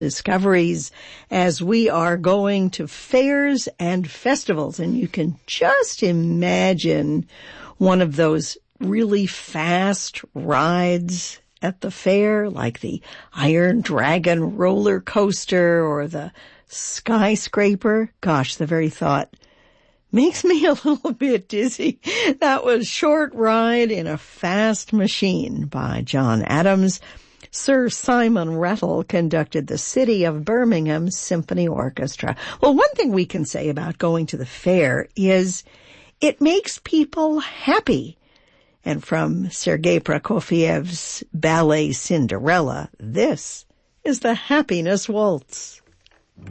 discoveries as we are going to fairs and festivals. And you can just imagine one of those really fast rides at the fair, like the Iron Dragon roller coaster or the skyscraper. Gosh, the very thought makes me a little bit dizzy. That was Short Ride in a Fast Machine by John Adams. Sir Simon Rattle conducted the City of Birmingham Symphony Orchestra. Well, one thing we can say about going to the fair is it makes people happy. And from Sergei Prokofiev's ballet Cinderella, this is the Happiness Waltz.